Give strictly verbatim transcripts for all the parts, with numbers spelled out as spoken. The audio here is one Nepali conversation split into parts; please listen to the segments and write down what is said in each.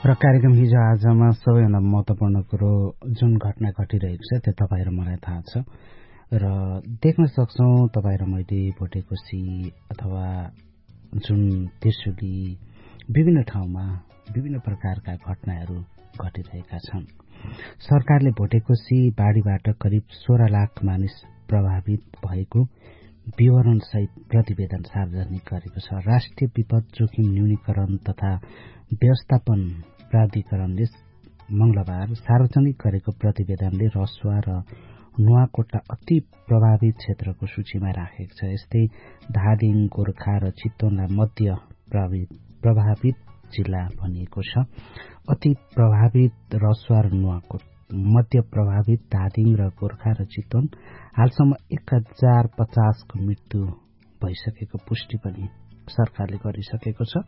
र कार्यक्रम हिजो आजमा सबैभन्दा महत्त्वपूर्ण कुरो जुन घटना घटिरहेको छ त्यो तपाईँ र मलाई थाहा छ र देख्न सक्छौं। तपाईँ र मैले भोटेकोसी अथवा जुन त्रिशुली विभिन्न ठाउँमा विभिन्न प्रकारका घटनाहरू घटिरहेका छन्। सरकारले भोटेकोसी बाढीबाट करिब सोह्र लाख मानिस प्रभावित भएको विवरण सहित प्रतिवेदन सार्वजनिक गरेको छ। राष्ट्रिय विपद जोखिम न्यूनीकरण तथा व्यवस्थापन प्राधिकरणले मंगलबार सार्वजनिक गरेको प्रतिवेदनले रसुवा र नुवाकोटलाई अति प्रभावित क्षेत्रको सूचीमा राखेको छ। यस्तै धादिङ, गोर्खा र चितवनलाई मध्य प्रभावित जिल्ला भनिएको छ। अति प्रभावित रसुवा र नुवाकोट, मध्य प्रभावित धादिङ र गोर्खा र चितवन। हालसम्म एक हजार पचासको मृत्यु भइसकेको पुष्टि पनि सरकारले गरिसकेको छ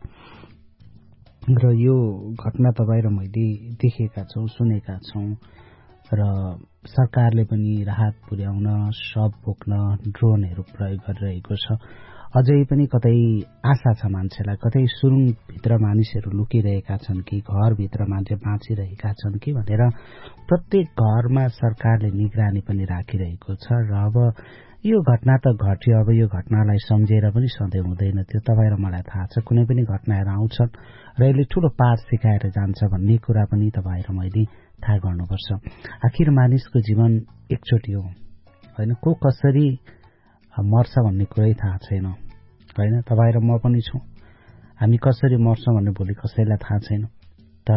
र यो घटना तपाईँ र मैले देखेका छौं, सुनेका छौं र सरकारले पनि राहत पुर्याउन, शव बोक्न ड्रोनहरू प्रयोग गरिरहेको छ। अझै पनि कतै आशा छ मान्छेलाई, कतै सुरुङभित्र मानिसहरू लुकिरहेका छन् कि घरभित्र मान्छे बाँचिरहेका छन् कि भनेर प्रत्येक घरमा सरकारले निगरानी पनि राखिरहेको छ। र अब यो घटना त घट्यो, अब यो घटनालाई सम्झेर पनि सधैँ हुँदैन। त्यो तपाईँ र मलाई थाहा छ। कुनै पनि घटनाहरू आउँछन् र यसले ठूलो पाठ सिकाएर जान्छ भन्ने कुरा पनि तपाईँ र मैले थाहा गर्नुपर्छ। आखिर मानिसको जीवन एकचोटि हो होइन, को कसरी मर्छ भन्ने कुरै थाहा छैन होइन। तपाईँ र म पनि छौं, हामी कसरी मर्छौं भन्ने भोलि कसैलाई थाहा छैन। तर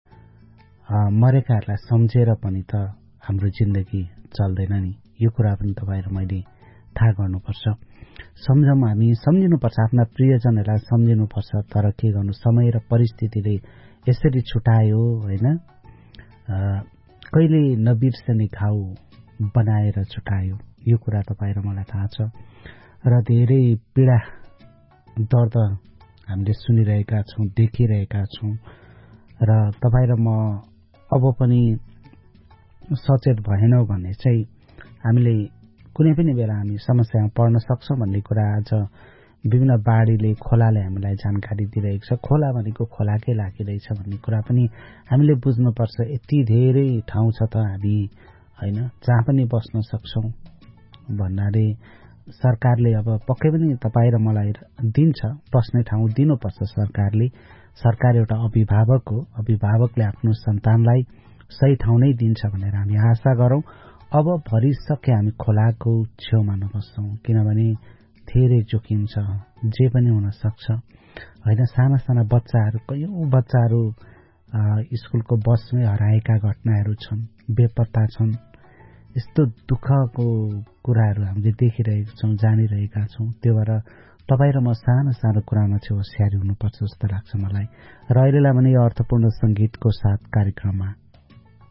मरेकाहरूलाई सम्झेर पनि त हाम्रो जिन्दगी चल्दैन नि। यो कुरा पनि तपाईँ र मैले थाहा गर्नुपर्छ। सम्झौँ, हामी सम्झिनुपर्छ, आफ्ना प्रियजनहरूलाई सम्झिनुपर्छ। तर के गर्नु, समय र परिस्थितिले यसरी छुटायो होइन। कहिले नबिर्सने घाउ बनाएर छुटायो, यो कुरा तपाईँ र मलाई थाहा छ। र धेरै पीडा दर्द हामीले सुनिरहेका छौं, देखिरहेका छौं। र तपाईँ र म अब पनि सचेत भएनौं भने चाहिँ हामीले कुनै पनि बेला हामी समस्यामा पर्न सक्छौं भन्ने कुरा आज विभिन्न बाढीले, खोलाले हामीलाई जानकारी दिइरहेको छ। खोला भनेको खोलाकै लागिरहेछ भन्ने कुरा पनि हामीले बुझ्नुपर्छ। यति धेरै ठाउँ छ त हामी होइन जहाँ पनि बस्न सक्छौं भन्नाले सरकारले अब पक्कै पनि तपाईँ र मलाई दिन्छ, बस्ने ठाउँ दिनुपर्छ सरकारले। सरकार एउटा अभिभावक हो, अभिभावकले आफ्नो सन्तानलाई सही ठाउँ नै दिन्छ भनेर हामी आशा गरौं। अब भरिसके हामी खोलाको छेउमा नबस्छौं, किनभने धेरै जोखिम छ, जे पनि हुन सक्छ होइन। साना साना बच्चाहरू, कयौं बच्चाहरू स्कुलको बसमै हराएका घटनाहरू छन्, बेपत्ता छन्। यस्तो दुःखको कुराहरू हामीले देखिरहेका छौं, जानिरहेका छौं। त्यो भएर तपाईँ र म सानो सानो कुरामा चाहिँ होशियारी हुनुपर्छ जस्तो लाग्छ मलाई। र अहिलेलाई भने यो अर्थपूर्ण संगीतको साथ कार्यक्रममा